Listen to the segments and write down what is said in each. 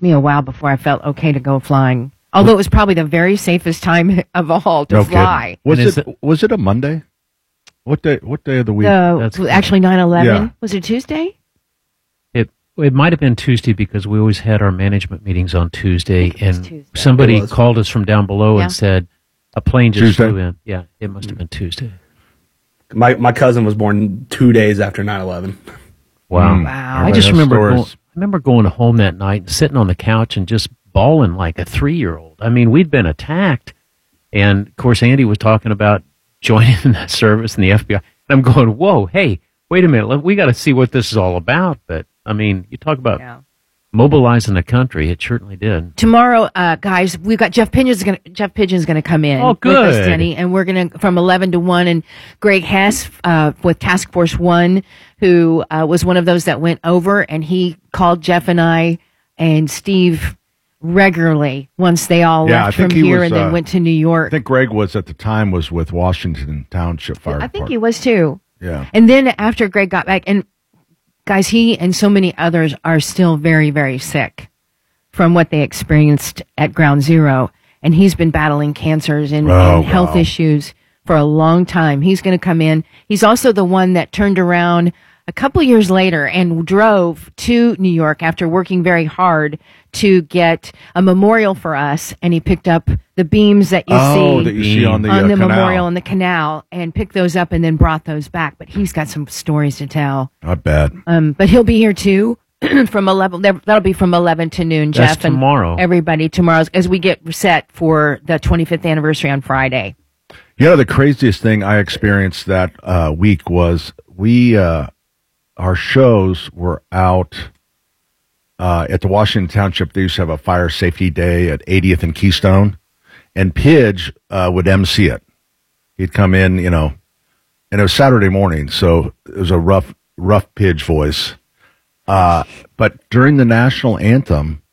me a while before I felt okay to go flying. Although it was probably the very safest time of all to fly. Was it a Monday? What day of the week? Actually, 9/11. Yeah. Was it Tuesday? It might have been Tuesday because we always had our management meetings on Tuesday, and Tuesday. somebody called us from down below and said a plane just Tuesday? flew in. Yeah, it must have been Tuesday. My cousin was born 2 days after 9/11. Wow. Wow. I just Everybody has remember going home that night and sitting on the couch and just bawling like a 3-year-old. I mean, we'd been attacked, and of course Andy was talking about joining the service and the FBI. And I'm going, whoa, hey, wait a minute, we got to see what this is all about. But I mean, you talk about mobilizing the country. It certainly did. Tomorrow, guys, we've got Jeff Pigeon's gonna come in. Oh, good. With us, Denny, and we're gonna from 11 to 1. And Greg Hess with Task Force 1, who was one of those that went over, and he called Jeff and I and Steve regularly once they all left from here and then went to New York. I think Greg was at the time was with Washington Township Fire Department. I think he was too. Yeah. And then after Greg got back, and guys, he and so many others are still very, very sick from what they experienced at Ground Zero. And he's been battling cancers and health issues for a long time. He's going to come in. He's also the one that turned around a couple years later and drove to New York after working very hard to get a memorial for us. And he picked up the beams that you see on the memorial canal. in the canal, and picked those up and then brought those back. But he's got some stories to tell. Not bad. But he'll be here too. From 11, that'll be from 11 to noon, Jeff. That's tomorrow. And everybody tomorrow as we get set for the 25th anniversary on Friday. You know, the craziest thing I experienced that week was our shows were out at the Washington Township. They used to have a fire safety day at 80th and Keystone, and Pidge would MC it. He'd come in, and it was Saturday morning, so it was a rough Pidge voice. But during the national anthem,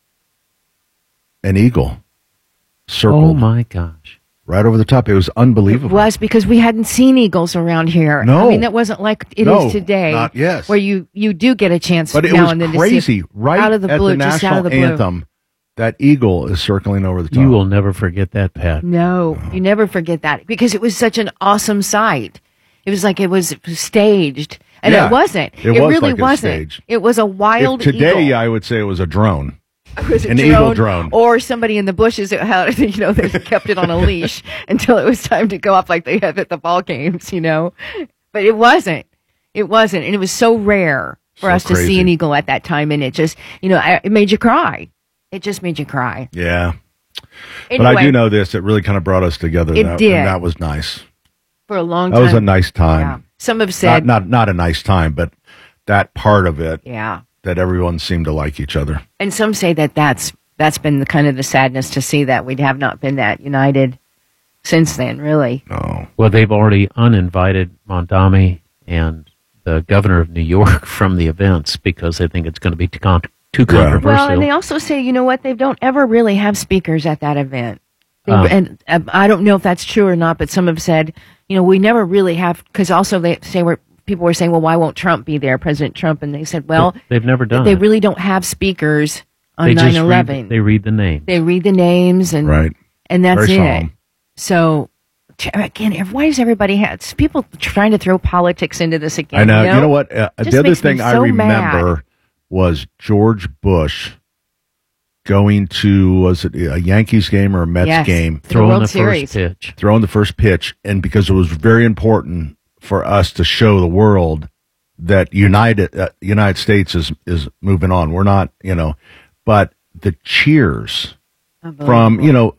an eagle circled. Oh my gosh. Right over the top. It was unbelievable. It was because we hadn't seen eagles around here. No. I mean, that wasn't like it is today. Not, yes. Where you do get a chance but it now was and then crazy. to see Right out of the at blue, the just out of national the blue. anthem, that eagle is circling over the top. You will never forget that, Pat. No, you never forget that because it was such an awesome sight. It was like it was staged. And it wasn't. It was really like it wasn't. staged. It was a wild today, eagle. I would say it was a drone. Was it an eagle drone. Or somebody in the bushes that had, they kept it on a leash until it was time to go up like they have at the ball games, But it wasn't. It wasn't. And it was so rare for us to see an eagle at that time. And it just, it made you cry. It just made you cry. Yeah. Anyway, but I do know this. It really kind of brought us together. It did. And that was nice. For a long That time. was a nice time. Yeah. Some have said. Not a nice time, but that part of it. Yeah. That everyone seemed to like each other. And some say that's been the kind of the sadness to see that we have not been that united since then, really. No. Well, they've already uninvited Mondami and the governor of New York from the events because they think it's going to be too controversial. Well, and they also say, you know what, they don't ever really have speakers at that event. And I don't know if that's true or not, but some have said, we never really have, because also they say people were saying, well, why won't Trump be there, President Trump? And they said, well, they've never done They it. really don't have speakers on 9/11. They read the names. They read the names, and that's Very it. solemn. So, again, why does everybody have people trying to throw politics into this again? I know. You know what? The other makes me thing I so remember mad. was George Bush going to, was it a Yankees game or a Mets game? Throwing the first pitch. Throwing the first pitch. And because it was very important for us to show the world that United States is moving on. We're not, but the cheers from,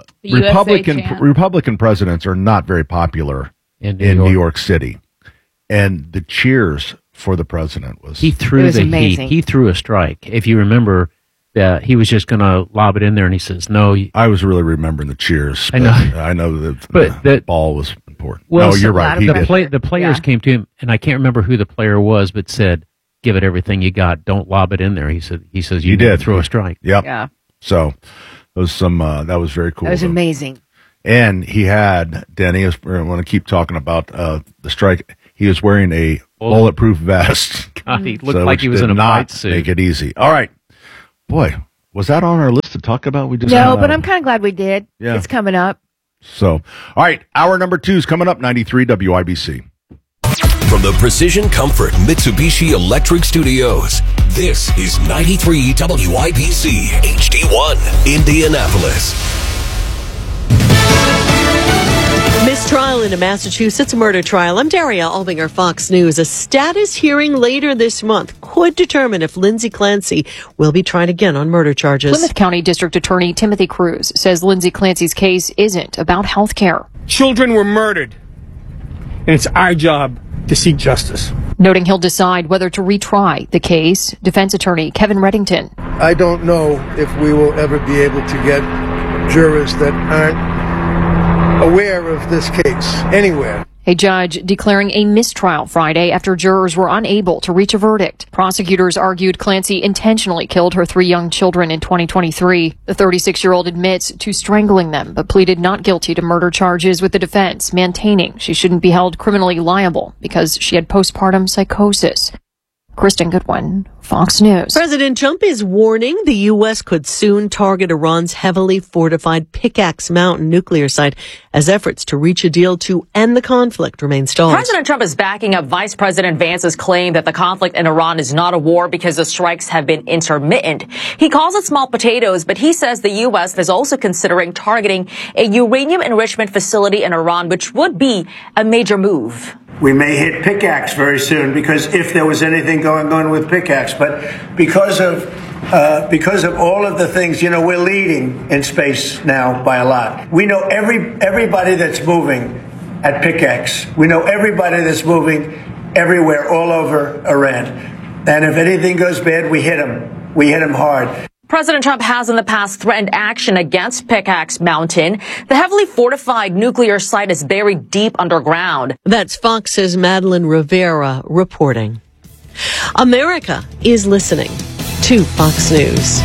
Republican presidents are not very popular in New York City. And the cheers for the president was... He threw the amazing. heat. He threw a strike. If you remember, he was just going to lob it in there, and he says, no. I was really remembering the cheers. I know. I know the ball was important. Well, no, you're right. The players came to him, and I can't remember who the player was, but said, give it everything you got. Don't lob it in there. He says, you did throw a strike. Yep. Yeah. So it was that was very cool. That was amazing. And he had, Denny, I want to keep talking about the strike. He was wearing a bulletproof vest. God, he looked like he was in a fight suit. Make it easy. All right. Boy, Was that on our list to talk about? We just No, but I'm kind of glad we did. Yeah. It's coming up. So, all right, hour number 2 is coming up, 93 WIBC. From the Precision Comfort Mitsubishi Electric Studios, this is 93 WIBC HD1, Indianapolis. Mistrial in a Massachusetts murder trial. I'm Daria Albinger, Fox News. A status hearing later this month could determine if Lindsay Clancy will be tried again on murder charges. Plymouth County District Attorney Timothy Cruz says Lindsay Clancy's case isn't about health care. Children were murdered, and it's our job to seek justice. Noting he'll decide whether to retry the case, defense attorney Kevin Reddington. I don't know if we will ever be able to get jurors that aren't aware of this case anywhere. A judge declaring a mistrial Friday after jurors were unable to reach a verdict. Prosecutors argued Clancy intentionally killed her 3 young children in 2023. The 36-year-old admits to strangling them, but pleaded not guilty to murder charges, with the defense maintaining she shouldn't be held criminally liable because she had postpartum psychosis. Kristen Goodwin, Fox News. President Trump is warning the U.S. could soon target Iran's heavily fortified Pickaxe Mountain nuclear site as efforts to reach a deal to end the conflict remain stalled. President Trump is backing up Vice President Vance's claim that the conflict in Iran is not a war because the strikes have been intermittent. He calls it small potatoes, but he says the U.S. is also considering targeting a uranium enrichment facility in Iran, which would be a major move. We may hit Pickaxe very soon, because if there was anything going on with Pickaxe, but because of all of the things, we're leading in space now by a lot. We know everybody that's moving at Pickaxe. We know everybody that's moving everywhere, all over Iran. And if anything goes bad, we hit them. We hit them hard. President Trump has in the past threatened action against Pickaxe Mountain. The heavily fortified nuclear site is buried deep underground. That's Fox's Madeline Rivera reporting. America is listening to Fox News.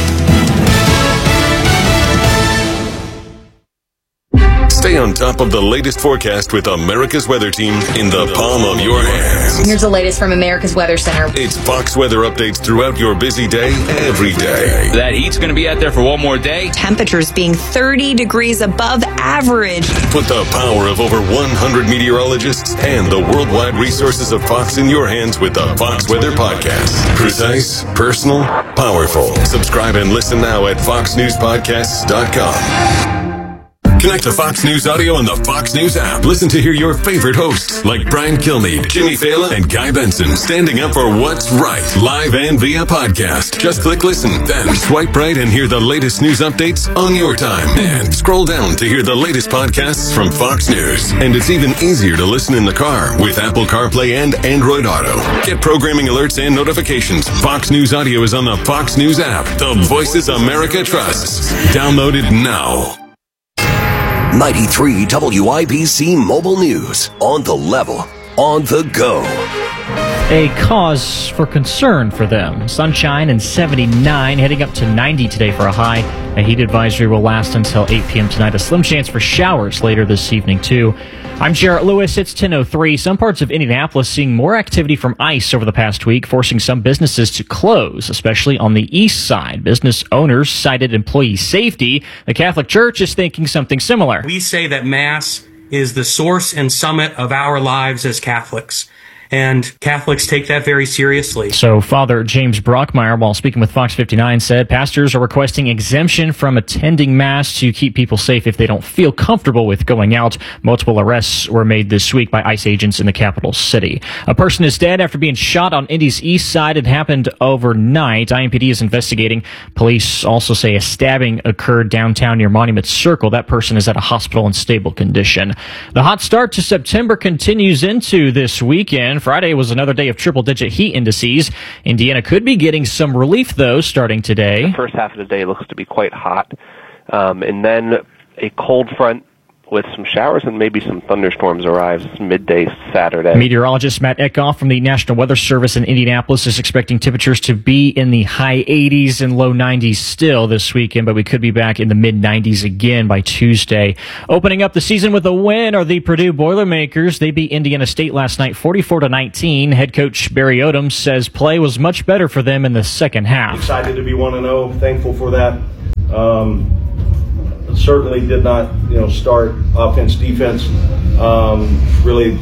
Stay on top of the latest forecast with America's Weather Team in the palm of your hands. Here's the latest from America's Weather Center. It's Fox weather updates throughout your busy day, every day. That heat's going to be out there for one more day. Temperatures being 30 degrees above average. Put the power of over 100 meteorologists and the worldwide resources of Fox in your hands with the Fox Weather Podcast. Precise, personal, powerful. Subscribe and listen now at foxnewspodcasts.com. Connect to Fox News Audio on the Fox News app. Listen to hear your favorite hosts like Brian Kilmeade, Jimmy Fallon, and Guy Benson standing up for what's right, live and via podcast. Just click listen, then swipe right and hear the latest news updates on your time. And scroll down to hear the latest podcasts from Fox News. And it's even easier to listen in the car with Apple CarPlay and Android Auto. Get programming alerts and notifications. Fox News Audio is on the Fox News app. The voices America trusts. Download it now. 93 WIBC Mobile News. On the level, on the go. A cause for concern for them. Sunshine and 79, heading up to 90 today for a high. A heat advisory will last until 8 p.m. tonight. A slim chance for showers later this evening, too. I'm Jarrett Lewis. It's 10:03. Some parts of Indianapolis seeing more activity from ice over the past week, forcing some businesses to close, especially on the east side. Business owners cited employee safety. The Catholic Church is thinking something similar. We say that Mass is the source and summit of our lives as Catholics. And Catholics take that very seriously. So Father James Brockmeyer, while speaking with Fox 59, said pastors are requesting exemption from attending Mass to keep people safe if they don't feel comfortable with going out. Multiple arrests were made this week by ICE agents in the capital city. A person is dead after being shot on Indy's east side. It happened overnight. IMPD is investigating. Police also say a stabbing occurred downtown near Monument Circle. That person is at a hospital in stable condition. The hot start to September continues into this weekend. Friday was another day of triple-digit heat indices. Indiana could be getting some relief, though, starting today. The first half of the day looks to be quite hot, and then a cold front with some showers and maybe some thunderstorms arrives midday Saturday. Meteorologist Matt Eckhoff from the National Weather Service in Indianapolis is expecting temperatures to be in the high 80s and low 90s still this weekend, but we could be back in the mid 90s again by Tuesday. Opening up the season with a win are the Purdue Boilermakers. They beat Indiana State last night 44-19. Head coach Barry Odom says play was much better for them in the second half. Excited to be 1-0, thankful for that. Certainly did not, start offense, defense, really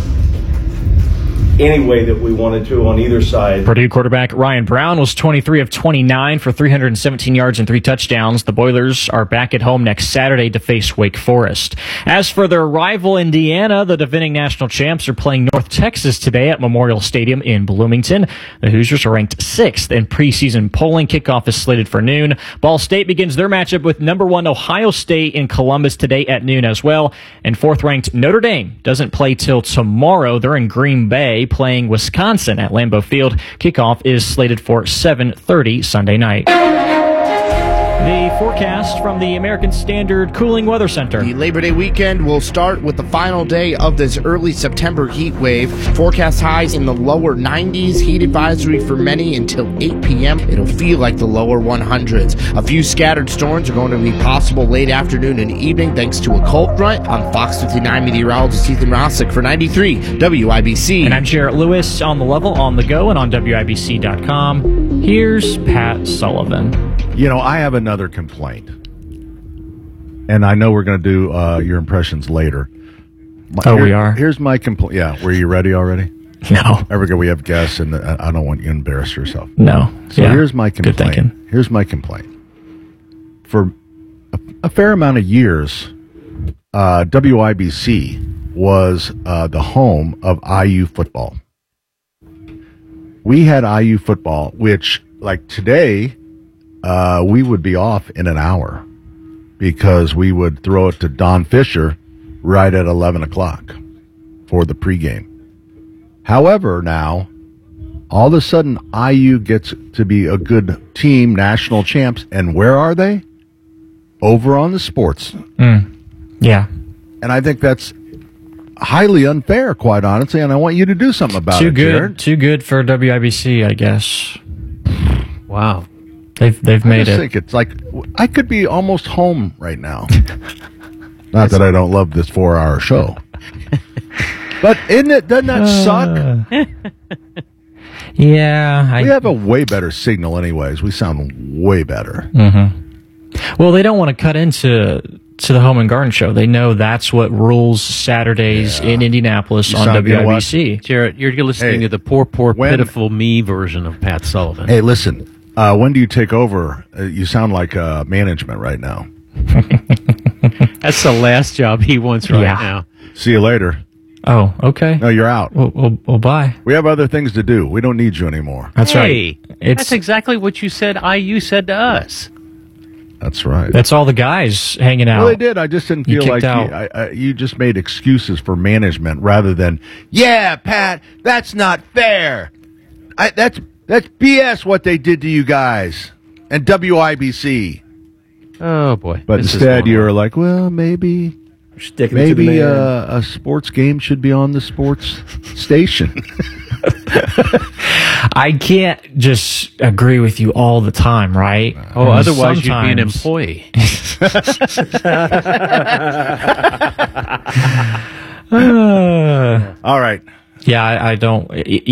any way that we wanted to on either side. Purdue quarterback Ryan Brown was 23 of 29 for 317 yards and 3 touchdowns. The Boilers are back at home next Saturday to face Wake Forest. As for their rival Indiana, the defending national champs are playing North Texas today at Memorial Stadium in Bloomington. The Hoosiers are ranked 6th in preseason polling. Kickoff is slated for noon. Ball State begins their matchup with number 1 Ohio State in Columbus today at noon as well. And 4th-ranked Notre Dame doesn't play till tomorrow. They're in Green Bay playing Wisconsin at Lambeau Field. Kickoff is slated for 7:30 Sunday night. The forecast from the American Standard Cooling Weather Center. The Labor Day weekend will start with the final day of this early September heat wave. Forecast highs in the lower 90s. Heat advisory for many until 8 p.m. It'll feel like the lower 100s. A few scattered storms are going to be possible late afternoon and evening thanks to a cold front. On Fox 59 meteorologist Ethan Rossick for 93 WIBC. And I'm Jarrett Lewis on the level, on the go, and on WIBC.com. Here's Pat Sullivan. I have another complaint. And I know we're going to do your impressions later. We are? Here's my complaint. Yeah, were you ready already? No. There we go. We have guests, and I don't want you to embarrass yourself. No. So here's my complaint. Good thinking. Here's my complaint. For a fair amount of years, WIBC was the home of IU football. We had IU football, which, like today, we would be off in an hour because we would throw it to Don Fisher right at 11 o'clock for the pregame. However, now, all of a sudden, IU gets to be a good team, national champs, and where are they? Over on the sports. Yeah. And I think that's highly unfair, quite honestly, and I want you to do something about it, Jared. Too good for WIBC, I guess. Wow. They've made it. I think it's like I could be almost home right now. Not that I don't love this 4-hour show, but doesn't that suck? Yeah, we have a way better signal, anyways. We sound way better. Mm-hmm. Well, they don't want to cut into the Home and Garden Show. They know that's what rules Saturdays in Indianapolis on WIBC. Jarrett, you're listening to the poor, pitiful me version of Pat Sullivan. Hey, listen. When do you take over? You sound like management right now. That's the last job he wants right now. See you later. Oh, okay. No, you're out. Well, bye. We have other things to do. We don't need you anymore. That's right. That's exactly what you said said to us. That's right. That's all the guys hanging out. Well, they did. I just didn't feel like you just made excuses for management rather than, Pat, that's not fair. That's BS what they did to you guys and WIBC. Oh, boy. But instead you're like, well, maybe a sports game should be on the sports station. I can't just agree with you all the time, right? Oh, otherwise you'd be an employee. All right. Yeah, I don't.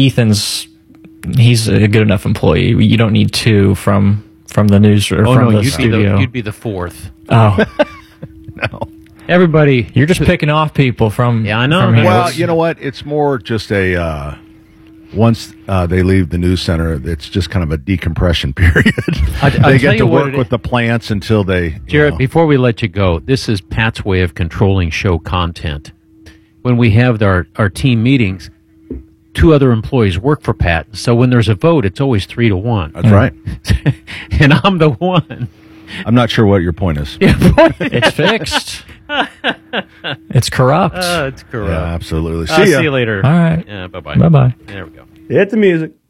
He's a good enough employee. You don't need two from the news or from the studio. You'd be the fourth. Oh. No. Everybody. You're just picking off people from. Yeah, I know. From here. Well, you know what? It's more just a once they leave the news center, it's just kind of a decompression period. They get to work with the plants until they... Jarrett, before we let you go, this is Pat's way of controlling show content. When we have our team meetings, 2 other employees work for Pat. So when there's a vote, it's always 3-1. That's right. And I'm the one. I'm not sure what your point is. It's fixed. It's corrupt. It's corrupt. Yeah, absolutely. See you later. All right. Yeah, bye-bye. Bye-bye. There we go. Hit the music.